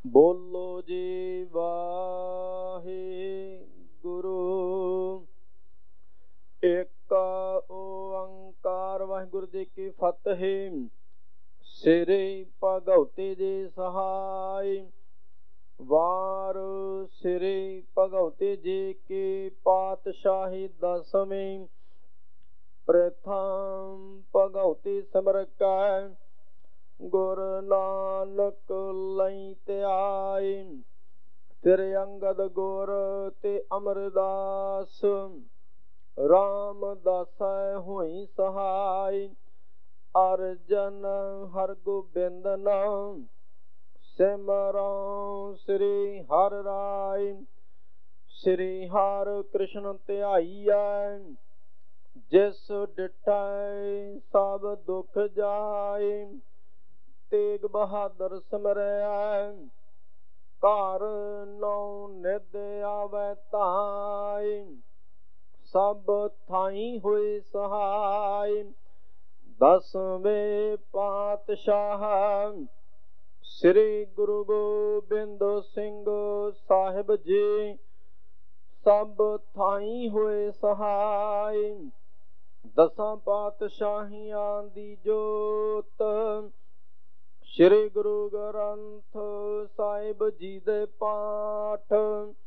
ਬੋਲੋ ਜੀ ਵਾਹਿਗੁਰੂ। ਏਕ ਓੰਕਾਰ ਵਾਹਿਗੁਰੂ ਜੀ ਕੀ ਫਤਿਹ। ਸ੍ਰੀ ਭਗਵਤੀ ਜੀ ਸਹਾਈ। ਵਾਰ ਸ੍ਰੀ ਭਗਵਤੀ ਜੀ ਕੀ ਪਾਤਸ਼ਾਹੀ ਦਸਵੀਂ। ਪ੍ਰਥਮ ਭਗਵਤੀ ਸਿਮਰ ਕੈ ਗੁਰ ਨਾਨਕ ਲਈ ਧਿਆਈ। ਫਿਰ ਅੰਗਦ ਗੁਰ ਤੇ ਅਮਰਦਾਸ ਰਾਮਦਾਸੈ ਹੋਈ ਸਹਾਈ। ਅਰਜਨ ਹਰਗੋਬਿੰਦ ਨਾਮ ਸਿਮਰਉ ਸ੍ਰੀ ਹਰਿ ਰਾਇ। ਸ੍ਰੀ ਹਰਿ ਕ੍ਰਿਸ਼ਨ ਧਿਆਈਐ ਜਿਸ ਡਿਠੈ ਸਭ ਦੁਖ ਜਾਇ। ਤੇਗ ਬਹਾਦਰ ਸਿਮਰੈ ਘਰ ਨੌ ਨਿਧ ਆਵੈ ਧਾਇ। ਸਭ ਥਾਈ ਹੋਏ ਸਹਾਈ। ਦਸਵੇਂ ਪਾਤਸ਼ਾਹ ਸ੍ਰੀ ਗੁਰੂ ਗੋਬਿੰਦ ਸਿੰਘ ਸਾਹਿਬ ਜੀ ਸਭ ਥਾਈ ਹੋਏ ਸਹਾਈ। ਦਸਾਂ ਪਾਤਸ਼ਾਹੀਆਂ ਦੀ ਜੋਤ ਸ੍ਰੀ ਗੁਰੂ ਗ੍ਰੰਥ ਸਾਹਿਬ ਜੀ ਦੇ ਪਾਠ